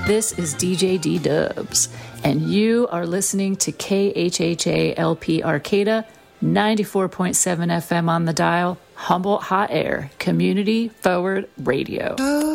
This is DJ D Dubs, and you are listening to KHHA LP Arcata, 94.7 FM on the dial, Humboldt Hot Air, Community Forward Radio.